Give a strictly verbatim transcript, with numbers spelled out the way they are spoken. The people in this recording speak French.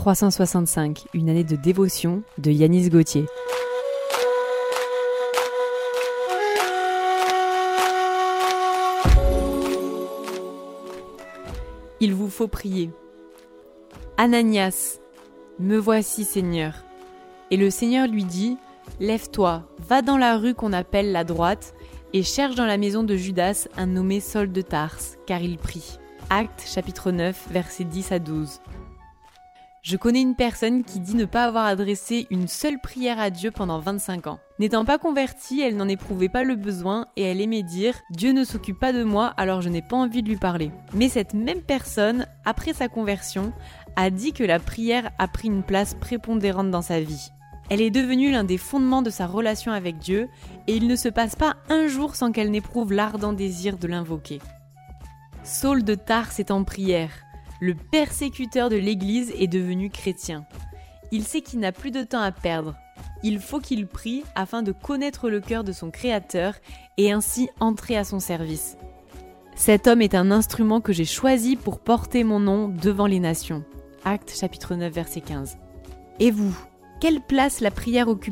trois cent soixante-cinq, une année de dévotion de Yanis Gauthier. Il vous faut prier. Ananias, me voici Seigneur. Et le Seigneur lui dit, lève-toi, va dans la rue qu'on appelle la droite et cherche dans la maison de Judas un nommé Saul de Tarse, car il prie. Actes chapitre neuf, versets dix à douze. Je connais une personne qui dit ne pas avoir adressé une seule prière à Dieu pendant vingt-cinq ans. N'étant pas convertie, elle n'en éprouvait pas le besoin et elle aimait dire « Dieu ne s'occupe pas de moi, alors je n'ai pas envie de lui parler ». Mais cette même personne, après sa conversion, a dit que la prière a pris une place prépondérante dans sa vie. Elle est devenue l'un des fondements de sa relation avec Dieu et il ne se passe pas un jour sans qu'elle n'éprouve l'ardent désir de l'invoquer. Saul de Tarse est en prière. Le persécuteur de l'Église est devenu chrétien. Il sait qu'il n'a plus de temps à perdre. Il faut qu'il prie afin de connaître le cœur de son Créateur et ainsi entrer à son service. Cet homme est un instrument que j'ai choisi pour porter mon nom devant les nations. Actes chapitre neuf, verset quinze. Et vous, quelle place la prière occupe